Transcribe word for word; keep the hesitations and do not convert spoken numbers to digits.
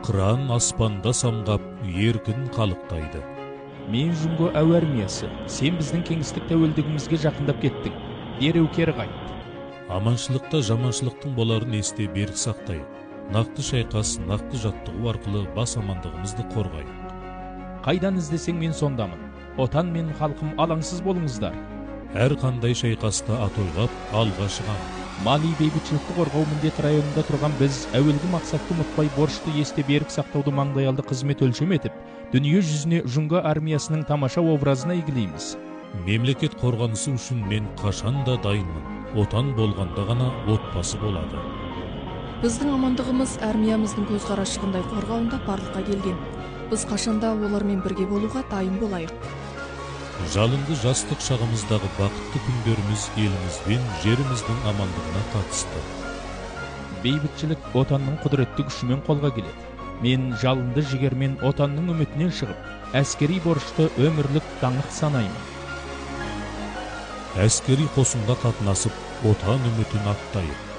Қыран аспанда самғап, еркін қалықтайды. Мен Жұңго әуе армиясы, сен біздің кеңістік тәуелдігімізге жақындап кеттің. Дереу кері қайт. Аманшылықта жаманшылықтың боларын есте берік сақтайық. Нақты шайқас, нақты жаттығу арқылы бас амандығымызды қорғайық. Қайдан іздесең мен сондамын. Отан мен халқым, алаңсыз болыңыздар. Әр қандай шайқаста атойғап, алға шығамын. Мали бейбітшілікті қорғау міндеті районында тұрған біз әуелгі мақсатты ұмытпай, борышты есте берік сақтауды маңдайалды қызмет өлшем етіп, дүние жүзіне Жұңго армиясының тамаша образына игілейміз. Мемлекет қорғанысы үшін мен қашанда дайынмын. Отан болғанда ғана отбасы болады. Біздің амандығымыз армиямыздың көзқарашығындай қорғауында барлыққа келген. Біз қашанда олармен бірге болуға дайын болайық. Жалынды жастық шағымыздағы бақытты күндеріміз елімізбен жеріміздің амандығына қатысты. Бейбітшілік отанның құдіретті күшімен қолға келеді. Мен жалынды жігермен отанның үмітінен шығып, әскери борышты өмірлік даңқ санаймын. Әскери қосынға қатынасып, отан үмітін аттайық.